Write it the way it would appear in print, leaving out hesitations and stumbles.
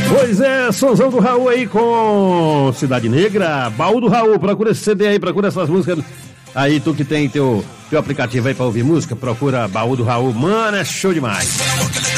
Pois é, sonzão do Raul aí com Cidade Negra, Baú do Raul, procura esse CD aí, procura essas músicas aí, tu que tem teu aplicativo aí pra ouvir música, procura Baú do Raul, mano, é show demais.